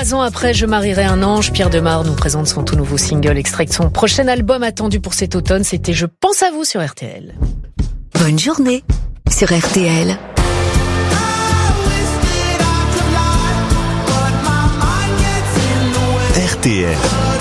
3 ans après Je marierai un ange, Pierre Demar nous présente son tout nouveau single extrait de son prochain album attendu pour cet automne. C'était Je pense à vous sur RTL. Bonne journée sur RTL. RTL,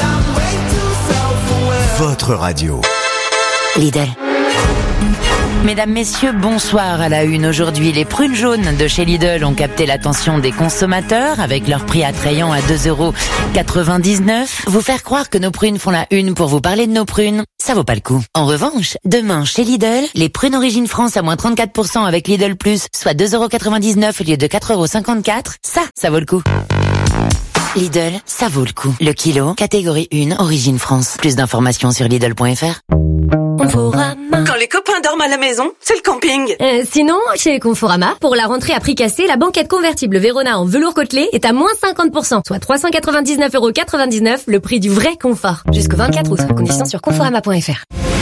votre radio. Lidl. Mesdames, messieurs, bonsoir à la une. Aujourd'hui, les prunes jaunes de chez Lidl ont capté l'attention des consommateurs avec leur prix attrayant à 2,99 €. Vous faire croire que nos prunes font la une pour vous parler de nos prunes, ça vaut pas le coup. En revanche, demain, chez Lidl, les prunes Origine France à moins 34% avec Lidl Plus, soit 2,99 € au lieu de 4,54 €, ça vaut le coup. Lidl, ça vaut le coup. Le kilo, catégorie 1, Origine France. Plus d'informations sur Lidl.fr. Quand les copains dorment à la maison, c'est le camping. Sinon, chez Conforama, pour la rentrée à prix cassé, la banquette convertible Verona en velours côtelé est à moins 50%, soit 399,99 €, le prix du vrai confort. Jusqu'au 24 août, conditions sur conforama.fr.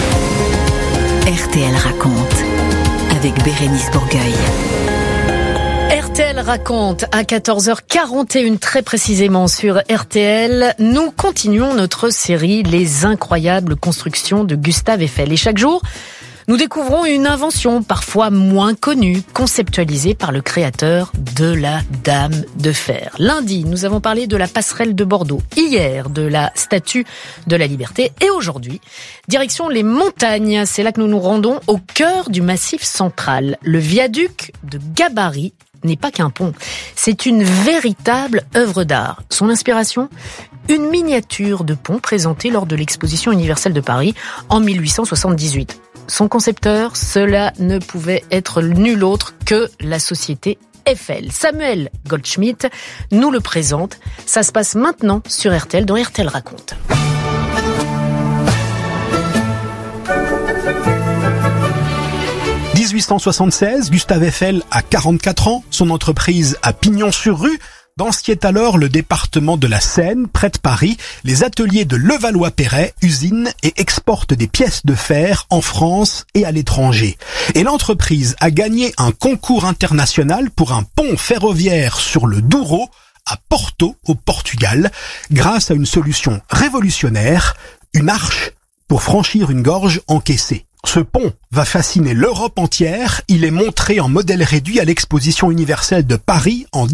RTL raconte, avec Bérénice Bourgueil. RTL raconte à 14h41 très précisément sur RTL. Nous continuons notre série Les incroyables constructions de Gustave Eiffel. Et chaque jour, nous découvrons une invention parfois moins connue, conceptualisée par le créateur de la Dame de Fer. Lundi, nous avons parlé de la passerelle de Bordeaux. Hier, de la Statue de la Liberté. Et aujourd'hui, direction les montagnes. C'est là que nous nous rendons au cœur du Massif central. Le viaduc de Gabarret n'est pas qu'un pont, c'est une véritable œuvre d'art. Son inspiration ? Une miniature de pont présentée lors de l'exposition universelle de Paris en 1878. Son concepteur, cela ne pouvait être nul autre que la société Eiffel. Samuel Goldschmidt nous le présente. Ça se passe maintenant sur RTL, dans RTL raconte. « 1876, Gustave Eiffel a 44 ans, son entreprise a pignon sur rue. Dans ce qui est alors le département de la Seine, près de Paris, les ateliers de Levallois-Perret usinent et exportent des pièces de fer en France et à l'étranger. Et l'entreprise a gagné un concours international pour un pont ferroviaire sur le Douro, à Porto, au Portugal, grâce à une solution révolutionnaire, une arche pour franchir une gorge encaissée. Ce pont va fasciner l'Europe entière. Il est montré en modèle réduit à l'exposition universelle de Paris en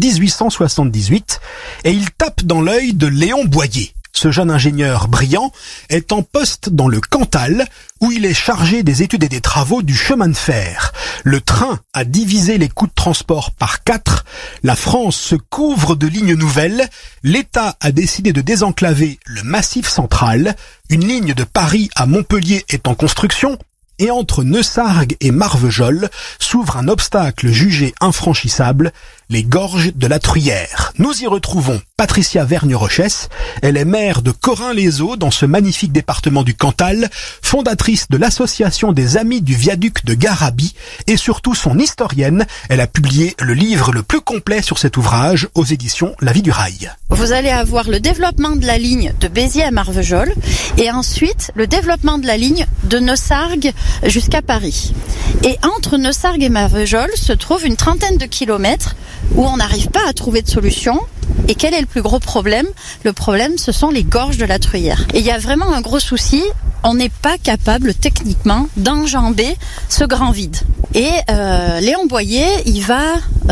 1878 et il tape dans l'œil de Léon Boyer. Ce jeune ingénieur brillant est en poste dans le Cantal où il est chargé des études et des travaux du chemin de fer. Le train a divisé les coûts de transport par 4. La France se couvre de lignes nouvelles. L'État a décidé de désenclaver le Massif central. Une ligne de Paris à Montpellier est en construction. Et entre Neussargues et Marvejols s'ouvre un obstacle jugé infranchissable, les gorges de la Truyère. Nous y retrouvons Patricia Vergne-Rochesse. Elle est maire de Corin-les-Eaux dans ce magnifique département du Cantal, fondatrice de l'association des Amis du viaduc de Gabarret et surtout son historienne. Elle a publié le livre le plus complet sur cet ouvrage aux éditions La Vie du Rail. Vous allez avoir le développement de la ligne de Béziers à Marvejols et ensuite le développement de la ligne de Neussargues jusqu'à Paris. Et entre Neussargues et Marvejols se trouve une trentaine de kilomètres où on n'arrive pas à trouver de solution. Et quel est le plus gros problème ? Le problème, ce sont les gorges de la Truyère. Et il y a vraiment un gros souci, on n'est pas capable techniquement d'enjamber ce grand vide. Et Léon Boyer, il va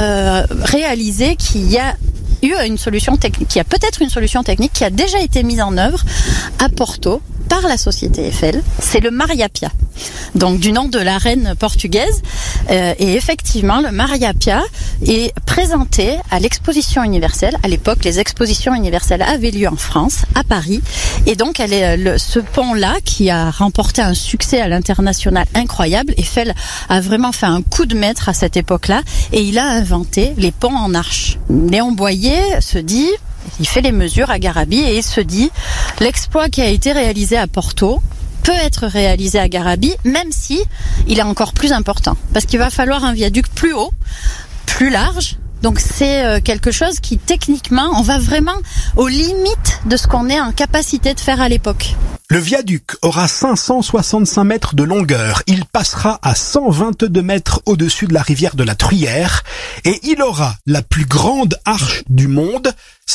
réaliser qu'il y a une solution technique, qu'il y a peut-être une solution technique qui a déjà été mise en œuvre à Porto par la société Eiffel, c'est le Maria Pia. Donc du nom de la reine portugaise. Et effectivement, le Maria Pia est présenté à l'exposition universelle. À l'époque, les expositions universelles avaient lieu en France, à Paris. Et donc, ce pont-là, qui a remporté un succès à l'international incroyable, Eiffel a vraiment fait un coup de maître à cette époque-là. Et il a inventé les ponts en arche. Léon Boyer se dit... Il fait les mesures à Gabarret et il se dit l'exploit qui a été réalisé à Porto peut être réalisé à Gabarret, même si il est encore plus important. Parce qu'il va falloir un viaduc plus haut, plus large. Donc c'est quelque chose qui techniquement, on va vraiment aux limites de ce qu'on est en capacité de faire à l'époque. Le viaduc aura 565 mètres de longueur. Il passera à 122 mètres au-dessus de la rivière de la Truyère et il aura la plus grande arche du monde,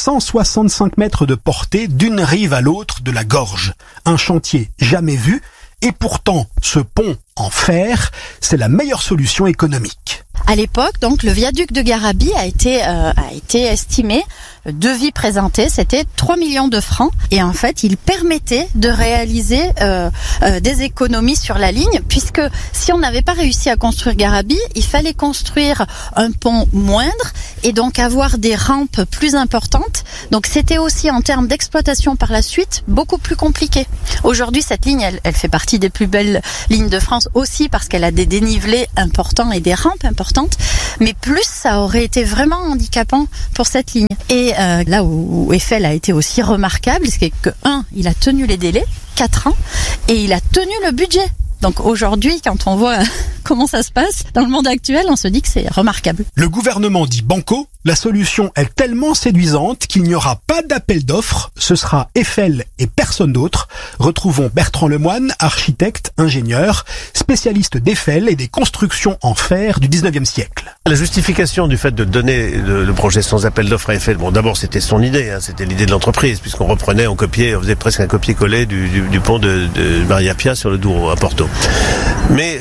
165 mètres de portée d'une rive à l'autre de la gorge. Un chantier jamais vu et pourtant ce pont en fer, c'est la meilleure solution économique. À l'époque, donc, le viaduc de Garabit a été estimé, devis présenté, c'était 3 millions de francs. Et en fait, il permettait de réaliser des économies sur la ligne, puisque si on n'avait pas réussi à construire Garabit, il fallait construire un pont moindre et donc avoir des rampes plus importantes. Donc c'était aussi en termes d'exploitation par la suite beaucoup plus compliqué. Aujourd'hui, cette ligne, elle fait partie des plus belles lignes de France aussi parce qu'elle a des dénivelés importants et des rampes importantes. Mais plus, ça aurait été vraiment handicapant pour cette ligne. Et là où Eiffel a été aussi remarquable, c'est que il a tenu les délais, 4 ans, et il a tenu le budget. Donc aujourd'hui, quand on voit comment ça se passe dans le monde actuel, on se dit que c'est remarquable. Le gouvernement dit banco, la solution est tellement séduisante qu'il n'y aura pas d'appel d'offres, ce sera Eiffel et personne d'autre. Retrouvons Bertrand Lemoine, architecte, ingénieur, spécialiste d'Eiffel et des constructions en fer du 19e siècle. La justification du fait de donner le projet sans appel d'offres à Eiffel, bon d'abord c'était son idée, c'était l'idée de l'entreprise, puisqu'on reprenait, on faisait presque un copier-coller du pont de Maria Pia sur le Douro à Porto. Mais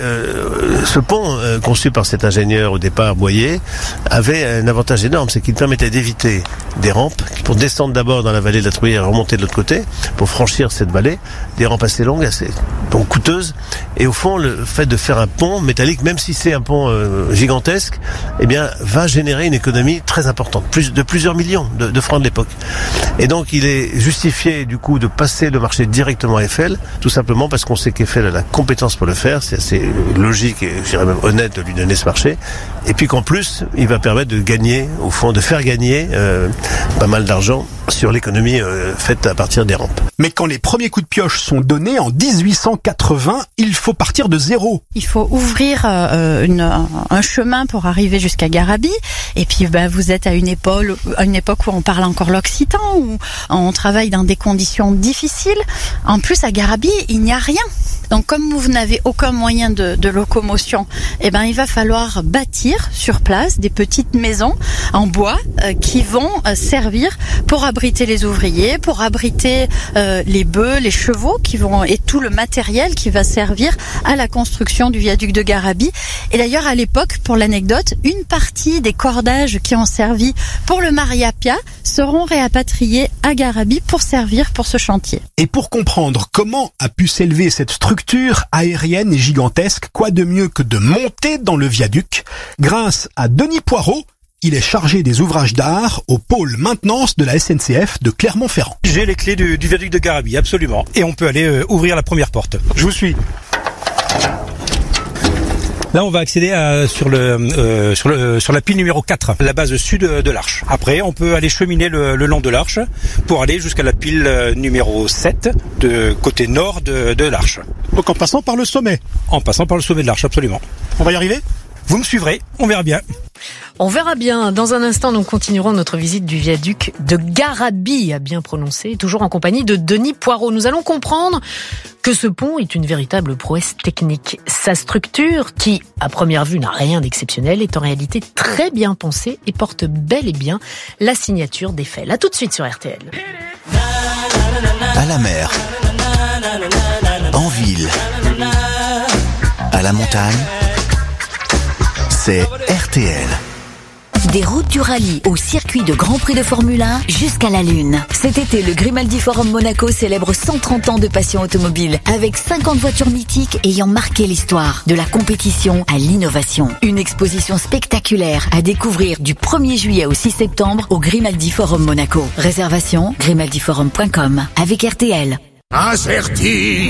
ce pont, conçu par cet ingénieur au départ, Boyer, avait un avantage énorme, c'est qu'il permettait d'éviter des rampes pour descendre d'abord dans la vallée de la Truyère et remonter de l'autre côté, pour franchir cette vallée, des rampes assez longues, donc coûteuses. Et au fond, le fait de faire un pont métallique, même si c'est un pont gigantesque, eh bien, va générer une économie très importante, de plusieurs millions de francs de l'époque. Et donc, il est justifié, du coup, de passer le marché directement à Eiffel, tout simplement parce qu'on sait qu'Eiffel a la compétence pour le faire, c'est assez logique et je dirais même honnête de lui donner ce marché. Et puis qu'en plus, il va permettre de gagner, au fond, de faire gagner pas mal d'argent sur l'économie faite à partir des rampes. Mais quand les premiers coups de pioche sont donnés en 1880, il faut partir de zéro. Il faut ouvrir un chemin pour arriver jusqu'à Garabit. Et puis vous êtes à une époque où on parle encore l'occitan, où on travaille dans des conditions difficiles. En plus, à Garabit, il n'y a rien. Donc comme vous n'avez aucun moyen de locomotion, il va falloir bâtir sur place des petites maisons en bois qui vont servir pour abriter les ouvriers, pour abriter les bœufs, les chevaux et tout le matériel qui va servir à la construction du viaduc de Garabit. Et d'ailleurs à l'époque, pour l'anecdote, une partie des cordages qui ont servi pour le Maria Pia seront réapatriés à Garabit pour servir pour ce chantier. Et pour comprendre comment a pu s'élever cette structure aérienne et gigantesque, quoi de mieux que de monter dans le viaduc? Grâce à Denis Poirot, il est chargé des ouvrages d'art au pôle maintenance de la SNCF de Clermont-Ferrand. J'ai les clés du viaduc de Garabit, absolument. Et on peut aller ouvrir la première porte. Je vous suis. Là, on va accéder sur la pile numéro 4, la base sud de l'arche. Après, on peut aller cheminer le long de l'arche pour aller jusqu'à la pile numéro 7, de côté nord de l'arche. Donc en passant par le sommet? En passant par le sommet de l'arche, absolument. On va y arriver? Vous me suivrez, on verra bien. On verra bien. Dans un instant, nous continuerons notre visite du viaduc de Garabit, à bien prononcer, toujours en compagnie de Denis Poirot. Nous allons comprendre que ce pont est une véritable prouesse technique. Sa structure, qui, à première vue, n'a rien d'exceptionnel, est en réalité très bien pensée et porte bel et bien la signature d'Eiffel. À tout de suite sur RTL. À la mer, en ville, à la montagne, c'est RTL. Des routes du rallye au circuit de Grand Prix de Formule 1 jusqu'à la Lune. Cet été, le Grimaldi Forum Monaco célèbre 130 ans de passion automobile avec 50 voitures mythiques ayant marqué l'histoire. De la compétition à l'innovation. Une exposition spectaculaire à découvrir du 1er juillet au 6 septembre au Grimaldi Forum Monaco. Réservation grimaldiforum.com avec RTL. Azerty!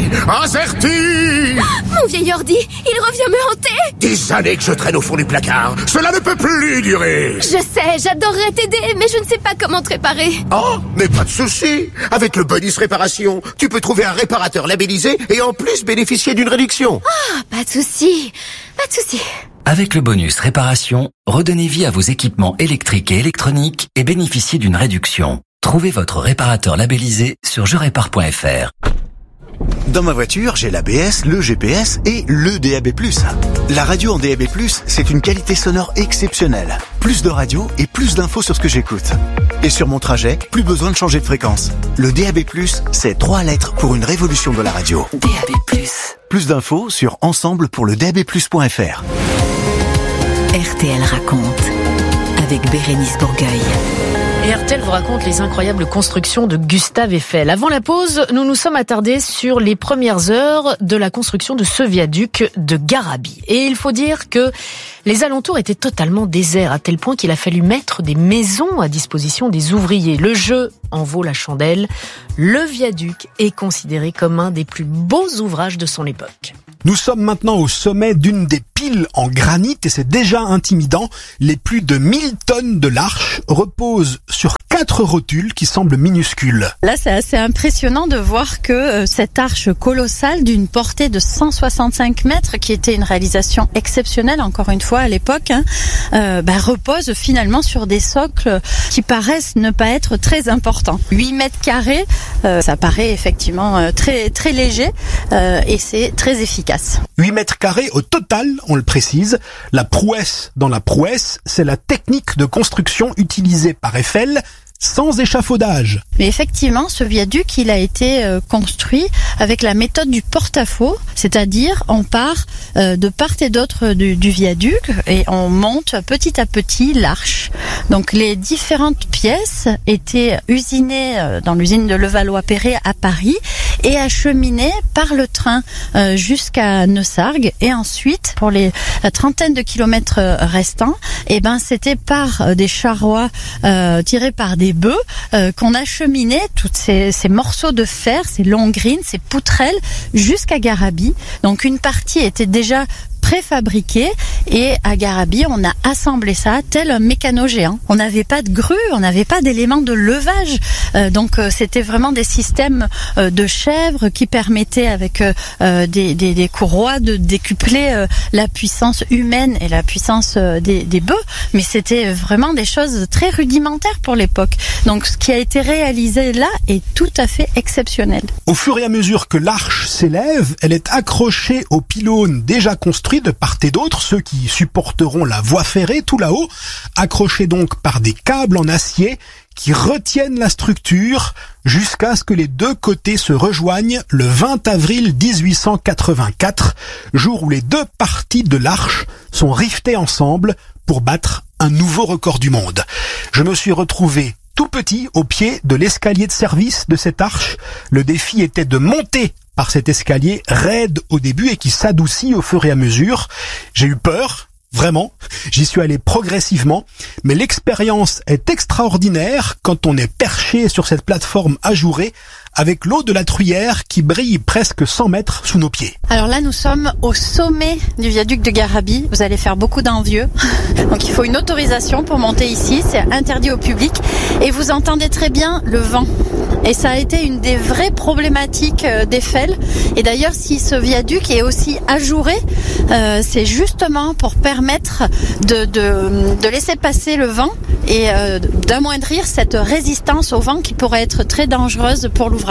Mon vieil ordi, il revient me hanter! Des années que je traîne au fond du placard. Cela ne peut plus durer. Je sais, j'adorerais t'aider, mais je ne sais pas comment te réparer. Oh, mais pas de souci. Avec le bonus réparation, tu peux trouver un réparateur labellisé et en plus bénéficier d'une réduction. Ah, pas de souci. Avec le bonus réparation, redonnez vie à vos équipements électriques et électroniques et bénéficiez d'une réduction. Trouvez votre réparateur labellisé sur jerépare.fr. Dans ma voiture, j'ai l'ABS, le GPS et le DAB+. La radio en DAB+, c'est une qualité sonore exceptionnelle. Plus de radio et plus d'infos sur ce que j'écoute. Et sur mon trajet, plus besoin de changer de fréquence. Le DAB+, c'est 3 lettres pour une révolution de la radio. DAB+. Plus d'infos sur ensemble-pour-le-DAB+.fr. RTL raconte avec Bérénice Bourgueil. Et RTL vous raconte les incroyables constructions de Gustave Eiffel. Avant la pause, nous nous sommes attardés sur les premières heures de la construction de ce viaduc de Garabit. Et il faut dire que les alentours étaient totalement déserts, à tel point qu'il a fallu mettre des maisons à disposition des ouvriers. Le jeu en vaut la chandelle. Le viaduc est considéré comme un des plus beaux ouvrages de son époque. Nous sommes maintenant au sommet d'une des piles en granit et c'est déjà intimidant. Les plus de 1000 tonnes de l'arche reposent sur 4 rotules qui semblent minuscules. Là, c'est assez impressionnant de voir que cette arche colossale d'une portée de 165 mètres, qui était une réalisation exceptionnelle, encore une fois, à l'époque, repose finalement sur des socles qui paraissent ne pas être très importants. 8 mètres carrés, ça paraît effectivement très, très léger et c'est très efficace. 8 mètres carrés au total, on le précise. La prouesse dans la prouesse, c'est la technique de construction utilisée par Eiffel sans échafaudage. Mais effectivement, ce viaduc, il a été construit avec la méthode du porte-à-faux, c'est-à-dire on part de part et d'autre du viaduc et on monte petit à petit l'arche. Donc les différentes pièces étaient usinées dans l'usine de Levallois-Perret à Paris et acheminées par le train jusqu'à Neussargues, et ensuite pour la trentaine de kilomètres restants, c'était par des charrois tirés par des bœufs qu'on acheminait tous ces morceaux de fer, ces longrines, ces poutrelles jusqu'à Garabit. Donc une partie était déjà préfabriqué et à Garabit, on a assemblé ça tel un mécano géant. On n'avait pas de grue, on n'avait pas d'éléments de levage. Donc c'était vraiment des systèmes de chèvres qui permettaient avec des courroies de décupler la puissance humaine et la puissance des bœufs. Mais c'était vraiment des choses très rudimentaires pour l'époque. Donc ce qui a été réalisé là est tout à fait exceptionnel. Au fur et à mesure que l'arche s'élève, elle est accrochée aux pylônes déjà construits de part et d'autre, ceux qui supporteront la voie ferrée tout là-haut, accrochés donc par des câbles en acier qui retiennent la structure jusqu'à ce que les deux côtés se rejoignent le 20 avril 1884, jour où les deux parties de l'arche sont rivetées ensemble pour battre un nouveau record du monde. Je me suis retrouvé tout petit au pied de l'escalier de service de cette arche. Le défi était de monter par cet escalier raide au début et qui s'adoucit au fur et à mesure. J'ai eu peur, vraiment. J'y suis allé progressivement, mais l'expérience est extraordinaire quand on est perché sur cette plateforme ajourée avec l'eau de la Truyère qui brille presque 100 mètres sous nos pieds. Alors là, nous sommes au sommet du viaduc de Garabit. Vous allez faire beaucoup d'envieux. Donc il faut une autorisation pour monter ici. C'est interdit au public. Et vous entendez très bien le vent. Et ça a été une des vraies problématiques d'Eiffel. Et d'ailleurs, si ce viaduc est aussi ajouré, c'est justement pour permettre de laisser passer le vent et d'amoindrir cette résistance au vent qui pourrait être très dangereuse pour l'ouvrage.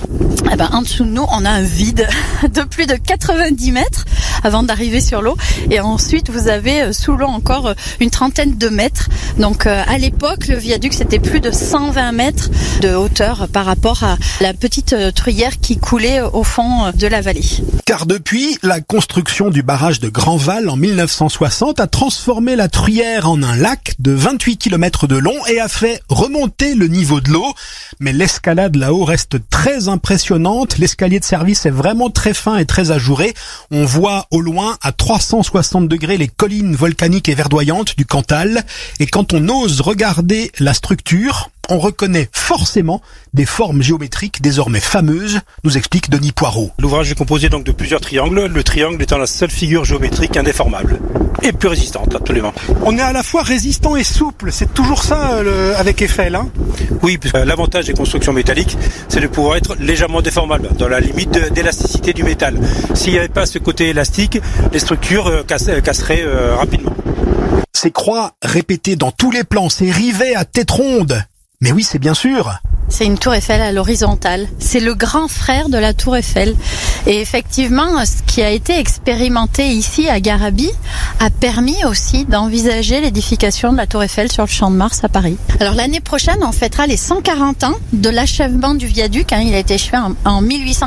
En dessous de nous, on a un vide de plus de 90 mètres avant d'arriver sur l'eau. Et ensuite, vous avez sous l'eau encore une trentaine de mètres. Donc, à l'époque, le viaduc, c'était plus de 120 mètres de hauteur par rapport à la petite Truyère qui coulait au fond de la vallée. Car depuis, la construction du barrage de Grandval en 1960 a transformé la Truyère en un lac de 28 km de long et a fait remonter le niveau de l'eau. Mais l'escalade là-haut reste très impressionnante. L'escalier de service est vraiment très fin et très ajouré. On voit au loin, à 360 degrés, les collines volcaniques et verdoyantes du Cantal. Et quand on ose regarder la structure, on reconnaît forcément des formes géométriques désormais fameuses, nous explique Denis Poirot. L'ouvrage est composé donc de plusieurs triangles, le triangle étant la seule figure géométrique indéformable. Et plus résistante, absolument. On est à la fois résistant et souple, c'est toujours ça avec Eiffel, hein ? Oui, puisque l'avantage des constructions métalliques, c'est de pouvoir être légèrement déformable, dans la limite d'élasticité du métal. S'il n'y avait pas ce côté élastique, les structures casseraient rapidement. Ces croix répétées dans tous les plans, ces rivets à tête ronde. Mais oui, c'est bien sûr c'est une tour Eiffel à l'horizontale. C'est le grand frère de la tour Eiffel. Et effectivement, ce qui a été expérimenté ici à Garabi a permis aussi d'envisager l'édification de la tour Eiffel sur le Champ de Mars à Paris. Alors l'année prochaine, on fêtera les 140 ans de l'achèvement du viaduc. Il a été achevé en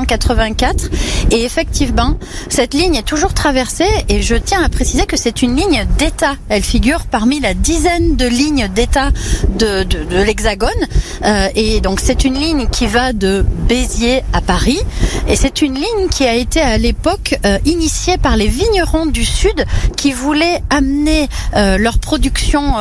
1884. Et effectivement, cette ligne est toujours traversée. Et je tiens à préciser que c'est une ligne d'État. Elle figure parmi la dizaine de lignes d'État de l'Hexagone. Et donc c'est une ligne qui va de Béziers à Paris. Et c'est une ligne qui a été à l'époque initiée par les vignerons du Sud qui voulaient amener leur production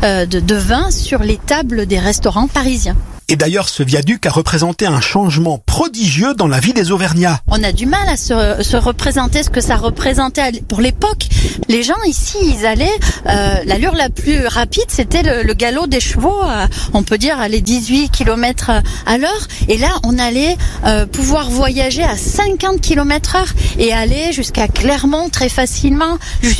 de vin sur les tables des restaurants parisiens. Et d'ailleurs, ce viaduc a représenté un changement prodigieux dans la vie des Auvergnats. On a du mal à se représenter ce que ça représentait pour l'époque. Les gens ici, ils allaient, l'allure la plus rapide, c'était le galop des chevaux, on peut dire à les 18 km à l'heure. Et là, on allait pouvoir voyager à 50 km/h et aller jusqu'à Clermont très facilement,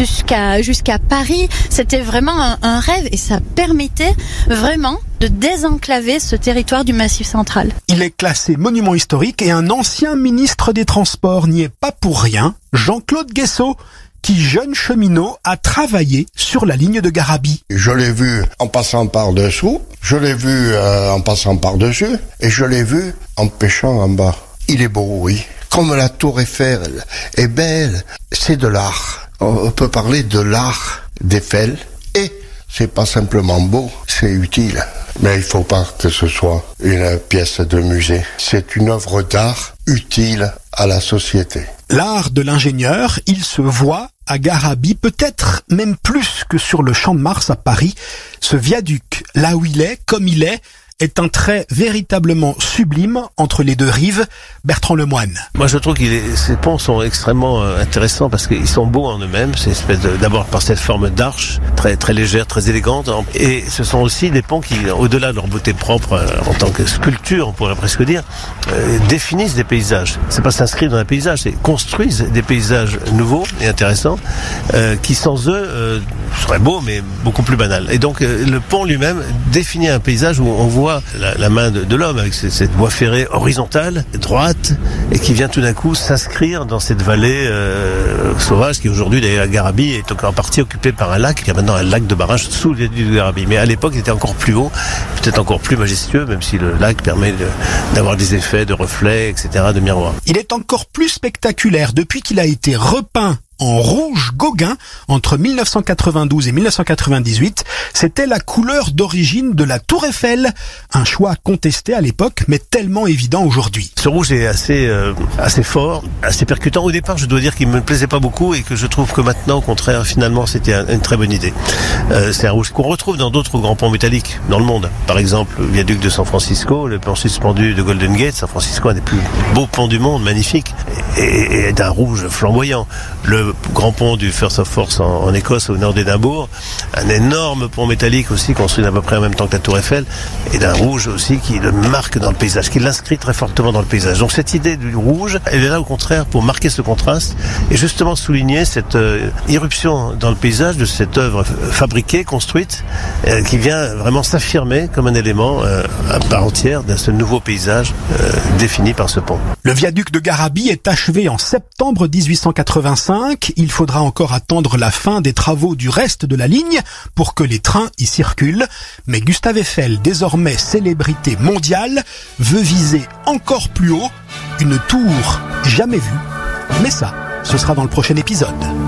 jusqu'à Paris. C'était vraiment un rêve et ça permettait vraiment de désenclaver ce territoire du Massif central. Il est classé monument historique et un ancien ministre des Transports n'y est pas pour rien, Jean-Claude Guessot, qui, jeune cheminot, a travaillé sur la ligne de Garabi. Je l'ai vu en passant par-dessous, je l'ai vu en passant par-dessus, et je l'ai vu en pêchant en bas. Il est beau, oui. Comme la tour Eiffel est belle, c'est de l'art. On peut parler de l'art d'Eiffel, et c'est pas simplement beau, c'est utile. Mais il faut pas que ce soit une pièce de musée. C'est une œuvre d'art utile à la société. L'art de l'ingénieur, il se voit à Garabi, peut-être même plus que sur le Champ de Mars à Paris. Ce viaduc, là où il est, comme il est un trait véritablement sublime entre les deux rives. Bertrand Lemoine. Moi, je trouve que ces ponts sont extrêmement intéressants parce qu'ils sont beaux en eux-mêmes. C'est une espèce d'abord par cette forme d'arche, très, très légère, très élégante. Et ce sont aussi des ponts qui, au-delà de leur beauté propre, en tant que sculpture, on pourrait presque dire, définissent des paysages. C'est pas s'inscrire dans un paysage, c'est construisent des paysages nouveaux et intéressants, qui sans eux, seraient beaux, mais beaucoup plus banals. Et donc, le pont lui-même définit un paysage où on voit la main de l'homme avec cette voie ferrée horizontale, droite, et qui vient tout d'un coup s'inscrire dans cette vallée sauvage qui aujourd'hui, d'ailleurs, à Garabi, est encore en partie occupée par un lac. Il y a maintenant un lac de barrage sous le viaduc de Garabi. Mais à l'époque, il était encore plus haut, peut-être encore plus majestueux, même si le lac permet d'avoir des effets de reflets, etc., de miroirs. Il est encore plus spectaculaire depuis qu'il a été repeint en rouge Gauguin entre 1992 et 1998. C'était la couleur d'origine de la Tour Eiffel. Un choix contesté à l'époque, mais tellement évident aujourd'hui. Ce rouge est assez fort, assez percutant. Au départ, je dois dire qu'il me plaisait pas beaucoup et que je trouve que maintenant, au contraire, finalement, c'était une très bonne idée. C'est un rouge qu'on retrouve dans d'autres grands ponts métalliques dans le monde. Par exemple, le viaduc de San Francisco, le pont suspendu de Golden Gate. San Francisco, un des plus beaux ponts du monde, magnifique, et d'un rouge flamboyant. Le grand pont du Firth of Forth en Écosse, au nord d'Édimbourg, un énorme pont métallique aussi construit à peu près en même temps que la Tour Eiffel, et d'un rouge aussi qui le marque dans le paysage, qui l'inscrit très fortement dans le paysage. Donc cette idée du rouge, elle est là au contraire pour marquer ce contraste et justement souligner cette irruption dans le paysage de cette œuvre fabriquée, construite, qui vient vraiment s'affirmer comme un élément à part entière de ce nouveau paysage défini par ce pont. Le viaduc de Garabi est achevé en septembre 1885. Il faudra encore attendre la fin des travaux du reste de la ligne pour que les trains y circulent. Mais Gustave Eiffel, désormais célébrité mondiale, veut viser encore plus haut, une tour jamais vue. Mais ça, ce sera dans le prochain épisode.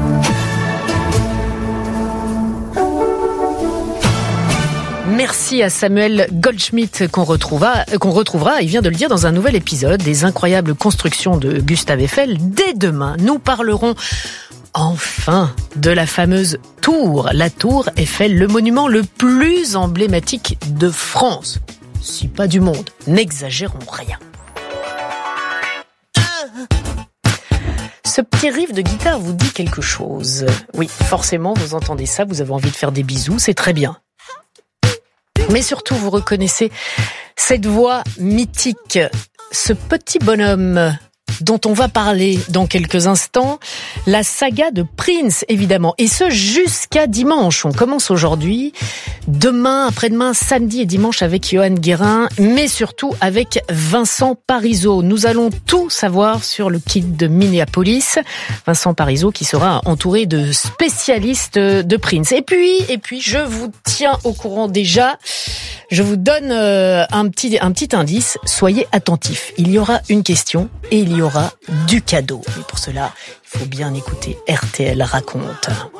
Merci à Samuel Goldschmidt qu'on retrouvera, il vient de le dire, dans un nouvel épisode des incroyables constructions de Gustave Eiffel. Dès demain, nous parlerons enfin de la fameuse tour, la tour Eiffel, le monument le plus emblématique de France, si pas du monde. N'exagérons rien. Ce petit riff de guitare vous dit quelque chose. Oui, forcément, vous entendez ça, vous avez envie de faire des bisous, c'est très bien. Mais surtout, vous reconnaissez cette voix mythique, ce petit bonhomme dont on va parler dans quelques instants, la saga de Prince, évidemment, et ce jusqu'à dimanche. On commence aujourd'hui, demain, après-demain, samedi et dimanche avec Johan Guérin, mais surtout avec Vincent Parisot. Nous allons tout savoir sur le Kid de Minneapolis. Vincent Parisot qui sera entouré de spécialistes de Prince. Et puis, je vous tiens au courant déjà. Je vous donne un petit indice. Soyez attentifs. Il y aura une question et il y aura du cadeau. Mais pour cela, il faut bien écouter RTL raconte.